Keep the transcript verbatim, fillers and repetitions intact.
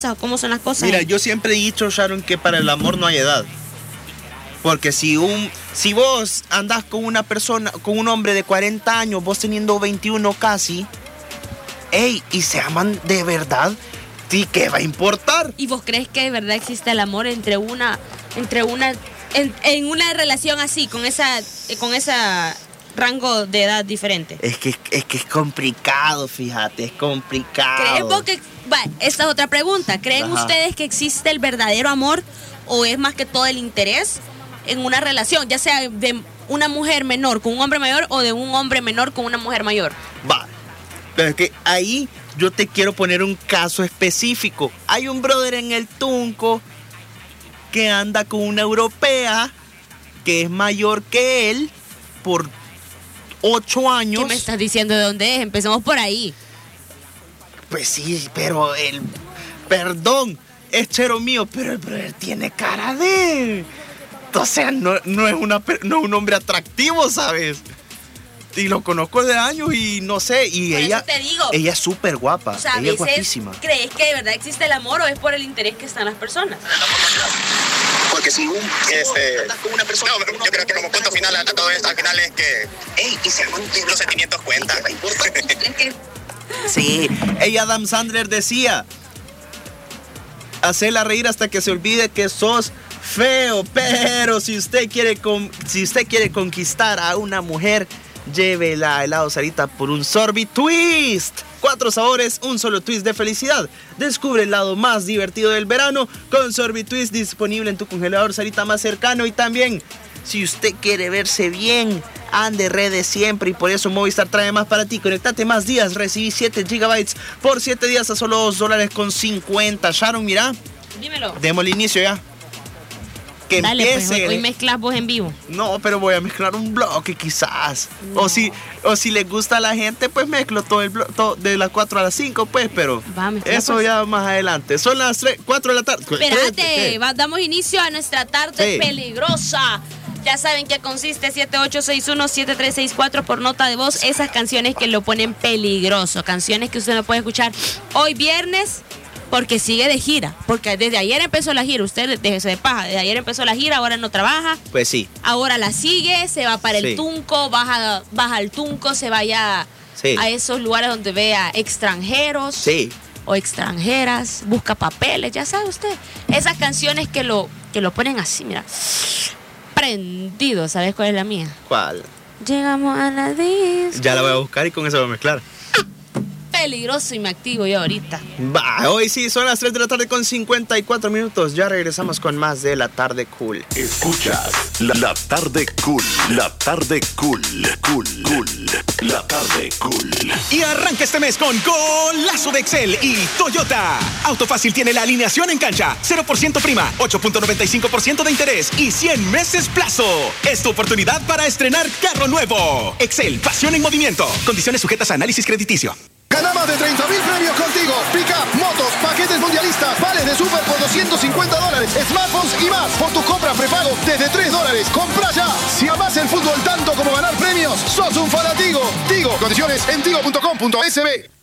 ¿Cómo son las cosas? Mira, yo siempre he dicho, Sharon, que para el amor no hay edad. Porque si un si vos andás con una persona, con un hombre de cuarenta años, vos teniendo veintiuno casi, ey, y se aman de verdad, ¿sí qué va a importar? ¿Y vos crees que de verdad existe el amor entre una, entre una, en, en una relación así, con esa, con esa rango de edad diferente? Es que es que es complicado, fíjate, es complicado. ¿Creen vos que, bueno, esta es otra pregunta, ¿creen Ajá. ustedes que existe el verdadero amor o es más que todo el interés en una relación, ya sea de una mujer menor con un hombre mayor o de un hombre menor con una mujer mayor? Va, pero es que ahí yo te quiero poner un caso específico. Hay un brother en el Tunco que anda con una europea que es mayor que él por ocho años. ¿Qué me estás diciendo de dónde es? Empecemos por ahí. Pues sí, pero el... Perdón, es chero mío, pero el brother tiene cara de... O sea, no, no, es una, no es un hombre atractivo, ¿sabes? Y lo conozco de años y no sé, y Por ella... eso te digo. Ella es súper guapa, O sea, a ella es veces, guapísima. ¿crees que de verdad existe el amor o es por el interés que están las personas? Porque si un... Este, no, yo creo que como punto final a todo esto, al final es que... Ey, y si los sentimientos cuentan. Sí, ella Adam Sandler decía, hacela reír hasta que se olvide que sos feo, pero si usted quiere con, si usted quiere conquistar a una mujer, llévela a helado Sarita por un Sorbi Twist. Cuatro sabores, un solo twist de felicidad. Descubre el lado más divertido del verano con Sorbi Twist, disponible en tu congelador Sarita más cercano. Y también, si usted quiere verse bien, ande redes siempre y por eso Movistar trae más para ti. Conectate más días, recibí siete gigabytes por siete días a solo dos dólares con cincuenta. Sharon, mira. Dímelo. Demos el inicio ya. Que Dale, empiece. pues, hoy, hoy mezclas vos en vivo. No, pero voy a mezclar un bloque quizás. No. O si o si le gusta a la gente, pues mezclo todo el bloque de las cuatro a las cinco, pues, pero Va, mezcla, eso pues. ya más adelante. Son las tres, cuatro de la tarde. Espérate, va, damos inicio a nuestra tarde Sí. peligrosa. Ya saben qué consiste: siete ocho seis uno siete tres seis cuatro por nota de voz. Esas canciones que lo ponen peligroso. Canciones que usted no puede escuchar hoy viernes porque sigue de gira. Porque desde ayer empezó la gira. Usted déjese de paja. Desde ayer empezó la gira, ahora no trabaja. Pues sí. Ahora la sigue, se va para el Sí. Tunco, baja, baja al Tunco, se vaya Sí. a esos lugares donde vea extranjeros. Sí. O extranjeras, busca papeles, ya sabe usted. Esas canciones que lo, que lo ponen así, mira, prendido. ¿Sabes cuál es la mía? ¿Cuál? Llegamos a la disco. Ya la voy a buscar y con eso voy a mezclar. Peligroso y me activo yo ahorita. Va, hoy sí, son las tres de la tarde con cincuenta y cuatro minutos. Ya regresamos con más de La Tarde Cool. Escuchas la, la tarde cool, la tarde cool, cool, cool, la tarde cool. Y arranca este mes con Golazo de Excel y Toyota. Auto Fácil tiene la alineación en cancha, cero por ciento prima, ocho punto noventa y cinco por ciento de interés y cien meses plazo. Es tu oportunidad para estrenar carro nuevo. Excel, pasión en movimiento. Condiciones sujetas a análisis crediticio. Gana más de treinta mil premios contigo. Pica, motos, paquetes mundialistas, vales de super por doscientos cincuenta dólares, smartphones y más. Por tu compra prepago desde tres dólares. Compra ya. Si amás el fútbol tanto como ganar premios, sos un fanatigo. Tigo, condiciones en tigo punto com punto es be.